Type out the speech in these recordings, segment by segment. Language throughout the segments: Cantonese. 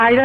係咧，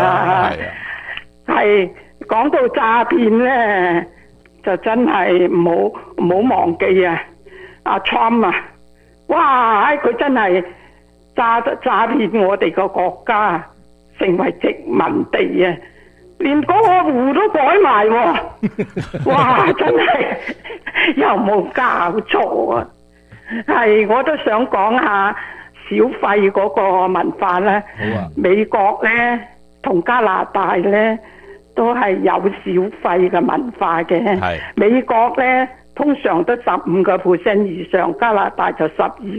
係講到詐騙咧，就真係唔好忘記啊！阿 Trump 啊，哇！佢真係詐騙我哋個國家，成為殖民地啊！連嗰個湖都改埋喎，哇！真係有冇搞錯啊？係，我都想講下小費嗰個文化咧。 好啊， 美國咧同加拿大咧都係有小費嘅文化嘅。 係美國咧通常都15% 以上，加拿大就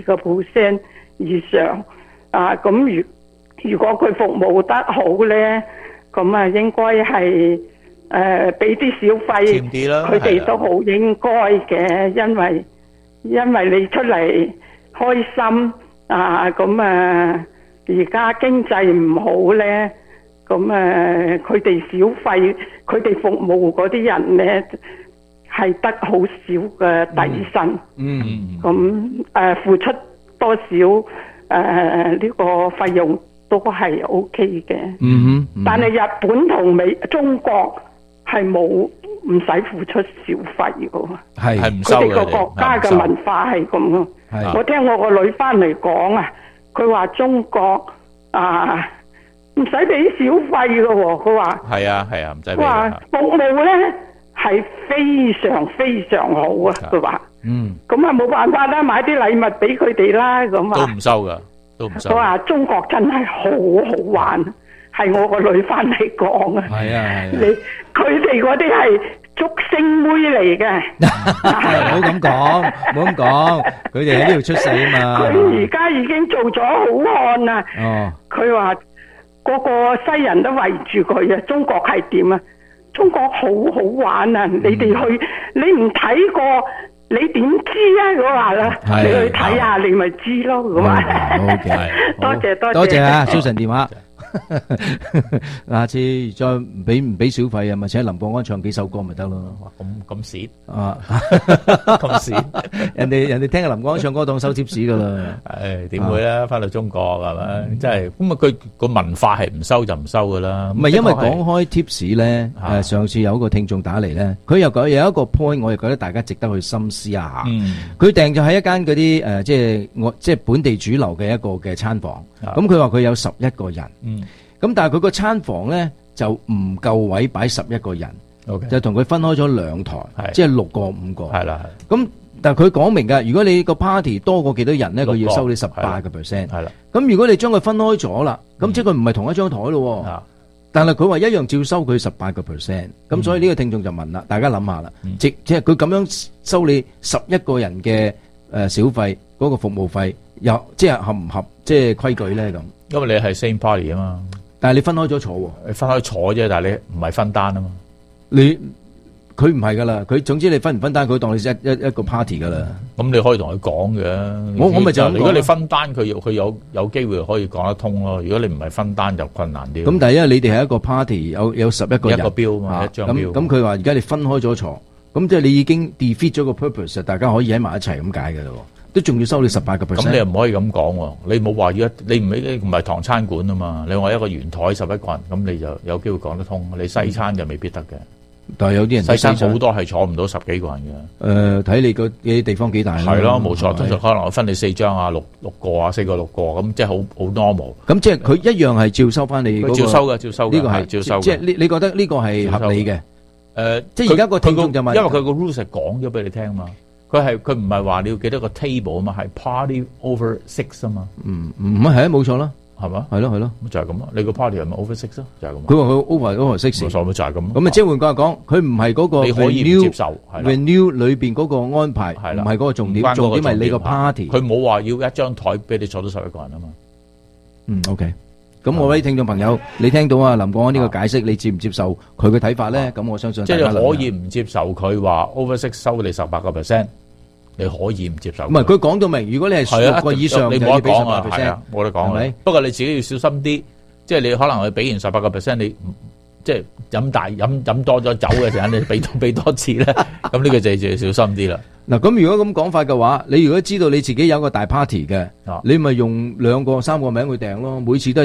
12% 以上。啊，咁如果佢服務得好咧，咁啊應該係俾啲小費， 甜啲啦， 佢哋都好應該嘅，因為你出嚟開心啊，咁啊而家經濟唔好咧，咁啊佢哋小費，佢哋服務嗰啲人咧係得好少嘅底薪，咁付出多少呢個費用都係 OK 嘅，但係日本同中國係唔使付出小費嘅， 係唔收嘅。 佢哋個國家嘅文化係咁咯。我聽我個女翻嚟講啊，佢話中國啊唔使俾小費嘅喎，佢話係啊，唔使俾。 佢話服務咧係非常非常好啊，佢話咁啊冇辦法啦，買啲禮物俾佢哋啦，咁啊都唔收噶，都唔收。 佢話中國真係好好玩，係我個女翻嚟講啊。 係啊， 佢哋嗰啲係竹升妹嚟嘅， 唔好咁講，佢哋喺呢度出世啊嘛。 佢而家已經做咗好漢啦。佢話個個西人都圍住佢啊。中國係點啊？中國好好玩啊！你哋去，你唔睇過，你點知啊？我話啦，你去睇下，你咪知咯。咁啊， 多謝啊，蘇神電話。下次再唔俾小費啊，咪請林國安唱幾首歌咪得咯。 咁蝕啊， 咁蝕， 人哋聽林國安唱歌當收貼士噶啦。 誒，點會咧？翻到中國係咪？真係咁啊！佢個文化係唔收就唔收噶啦。 唔係因為講開貼士咧，上次有一個聽眾打嚟咧，佢又有一個 point，我亦覺得大家值得去深思一下。佢訂就喺一間嗰啲即係本地主流嘅一個嘅餐房。咁佢話佢有11個人。咁但係佢個餐房咧就唔夠位擺11個人，就同佢分開咗2台，即係6個5個。係啦。咁但係佢講明㗎，如果你個 party 多過幾多人咧，佢要收你18%。係啦。咁如果你將佢分開咗啦，咁即係佢唔係同一張台咯。但係佢話一樣照收佢18%。咁所以呢個聽眾就問啦，大家諗下啦，即係佢咁樣收你11個人嘅小費嗰個服務費，又即係合唔合即係規矩咧咁？ 因為你係 same party 啊嘛。 但係你分開咗坐喎， 你分開坐啫，但係你唔係分單啊嘛。 佢唔係噶啦，佢總之你分唔分單，佢當你一個 party 噶啦。 咁你可以同佢講嘅。 我咪就如果你分單，佢有機會可以講得通咯。如果你唔係分單就困難啲。 咁但係因為你哋係一個 party，有11個人， 一個標嘛，一張標。 咁佢話而家你分開咗坐，咁即係你已經 defeat 咗個 purpose，大家可以喺埋一齊咁解噶啦。都仲要收你18%。 咁你又唔可以咁講喎，你冇話你唔係唐餐館啊嘛，你話一個圓台11個人，咁你就有機會講得通。你西餐就未必得嘅。 但係有啲人西餐好多係坐唔到10幾個人嘅。 睇你個啲地方幾大。 係咯，冇錯，通常可能分你4張啊，六個啊，4個6個，咁即係好 normal。 咁即係佢一樣係照收翻你嗰個。 照收嘅，呢個係照收嘅。 即係你覺得呢個係合理嘅？即係而家個聽眾就問， 因為佢個 rules 係講咗俾你聽嘛。佢唔係話你要幾多個 table 啊嘛，係 party over 6啊嘛。 唔係啊，冇錯啦， 係嘛？ 係咯， 咁就係咁咯。你個 party 係咪 over 6啊？就係咁。 佢話佢 over 6。 冇錯，就係咁。 咁啊，即係換句話講，佢唔係嗰個你可以唔接受 renew 裏邊嗰個安排，唔係嗰個重點，重點係你個 party。 佢冇話要一張台俾你坐到11個人啊嘛。 OK。咁我位聽眾朋友，你聽到啊林國安呢個解釋，你接唔接受佢嘅睇法咧？咁我相信即係可以唔接受佢話 over 6收你18%。你可以唔接受。 唔係佢講到明，如果你係6個以上， 你冇得講啊， 係冇得講。係咪？不過你自己要小心啲，即係你可能係俾完18%，你即係飲多咗酒嘅時候，你俾多次咧，咁呢個就要小心啲啦。 嗱，咁如果咁講法嘅話，你如果知道你自己有個大 party 嘅，你咪用2個3個名去訂咯，每次都係訂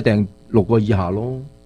6個以下咯。